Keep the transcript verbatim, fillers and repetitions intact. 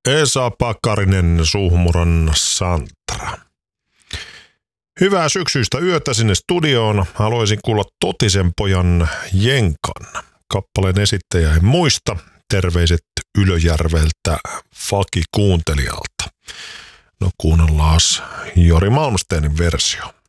Esa Pakarinen, Suhmuron Santra. Hyvää syksyistä yötä sinne studioon. Haluaisin kuulla Totisen pojan Jenkan. Kappaleen esittäjä en muista. Terveiset Ylöjärveltä Faki kuuntelijalta. No kuunnellaan Jori Malmsteenin versio.